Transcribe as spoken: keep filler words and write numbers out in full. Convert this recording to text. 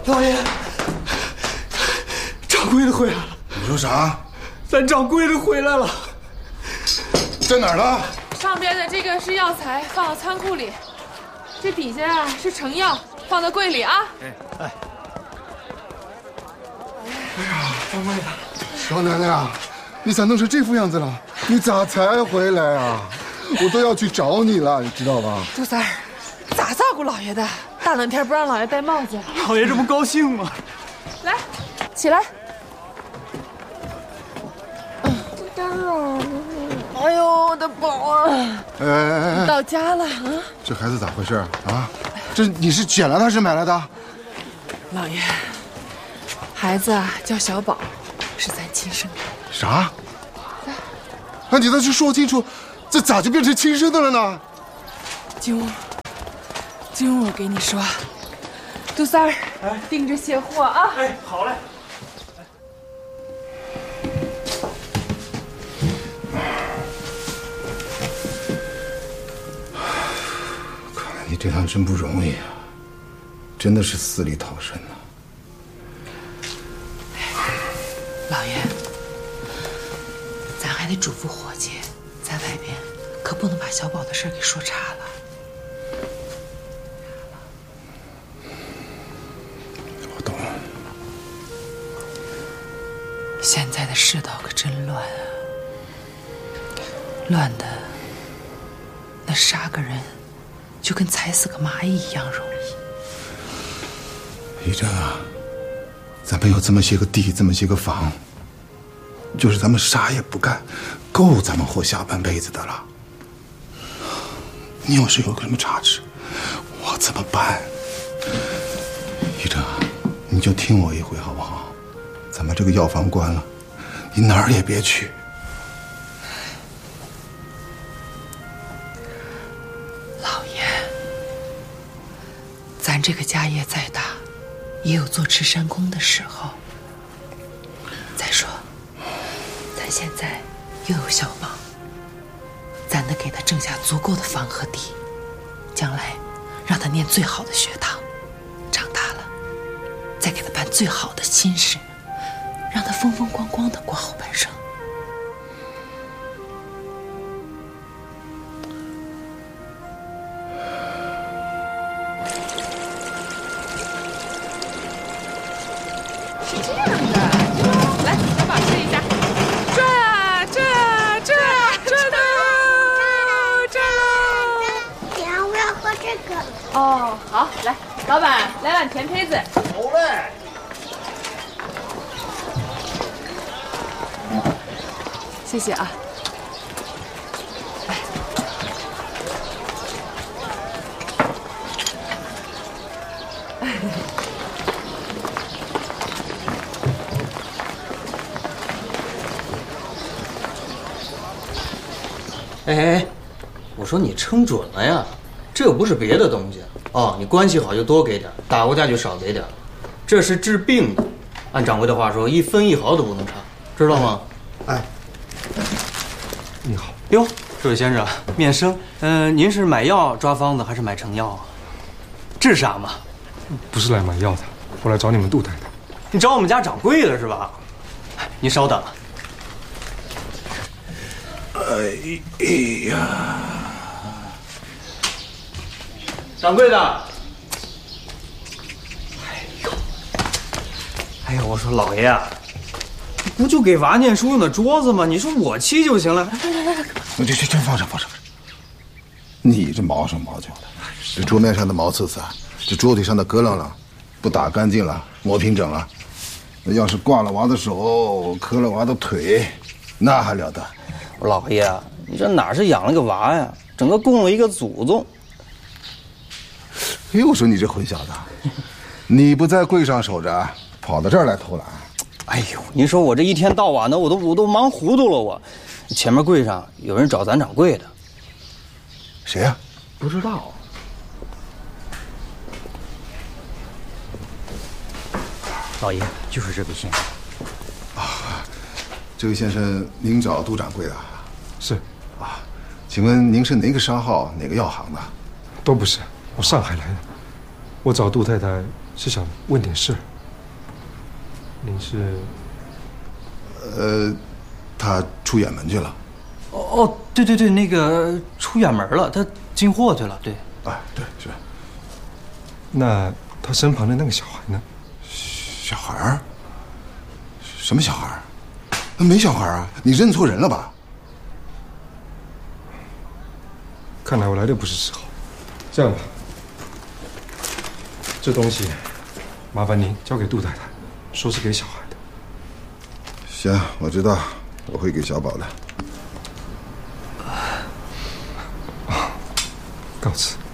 老爷，掌柜的回来了。 你说啥？ 咱掌柜的回来了。 在哪儿呢？ 上边的这个是药材，放到仓库里。这底下啊是成药，放到柜里啊。哎哎。 哎呀，掌柜的，少奶奶啊，你咋弄成这副样子了？你咋才回来啊？我都要去找你了，你知道吧？ 杜三儿，咋照顾老爷的？大冷天不让老爷戴帽子， 老爷这不高兴吗？ 来，起来。哎呦，我的宝啊！ 哎哎哎， 到家了啊！ 这孩子咋回事啊？这你是捡来的还是买来的？ 老爷，孩子啊叫小宝，是咱亲生的。 啥？那你倒是说清楚，这咋就变成亲生的了呢？ 进屋，进屋，我给你说，杜三儿，哎，盯着卸货啊！ 哎，好嘞。 你这趟真不容易啊，真的是死里逃生啊！ 老爷，咱还得嘱咐伙计，在外边可不能把小宝的事给说岔了。 我懂。 现在的世道可真乱啊，乱的那杀个人就跟踩死个蚂蚁一样容易。一真啊，咱们有这么些个地，这么些个房，就是咱们啥也不干，够咱们活下半辈子的了。你要是有个什么差池，我怎么办？一真啊，你就听我一回好不好？咱们这个药房关了，你哪儿也别去。 咱这个家业再大，也有坐吃山空的时候。再说，咱现在又有小宝，咱得给他挣下足够的房和地，将来让他念最好的学堂，长大了再给他办最好的亲事，让他风风光光的过后半生。哦，好，来，老板，来碗甜胚子。 好嘞。 谢谢啊。 哎哎哎，我说你称准了呀，这又不是别的东西哦。你关系好就多给点，打过架就少给点。这是治病的，按掌柜的话说，一分一毫都不能差，知道吗？ 哎，你好。 哟，这位先生，面生。嗯、呃，您是买药抓方子还是买成药啊？治啥嘛？ 不是来买药的，我来找你们杜太太。 你找我们家掌柜的是吧？你稍等。 哎呀， 掌柜的。哎呦，哎呦，我说老爷啊，不就给娃念书用的桌子吗？你说我漆就行了。来来来来， 这这这放上放上。你这毛手毛脚的，这桌面上的毛刺刺，这桌底上的疙啷啷，不打干净了，磨平整了，要是挂了娃的手，磕了娃的腿，那还了得？ 老爷，你这哪是养了个娃呀，整个供了一个祖宗。 哎，我说你这混小子，你不在柜上守着，跑到这儿来偷懒？ 哎呦，您说我这一天到晚的，我都我都忙糊涂了。我前面柜上有人找咱掌柜的， 谁呀、啊？ 不知道。老爷，就是这位先生。 啊，这位先生，您找杜掌柜的？ 是。 啊，请问您是哪个商号、哪个药行的？ 都不是，我上海来的。我找杜太太是想问点事儿。您是？ 呃，他出远门去了。 哦哦，对对对，那个出远门了，他进货去了。对， 哎，对是。 那他身旁的那个小孩呢？ 小孩儿？什么小孩儿？那没小孩啊？你认错人了吧？ 看来我来的不是时候。这样吧，这东西麻烦您交给杜太太，说是给小孩的。 行，我知道，我会给小宝的。 告辞。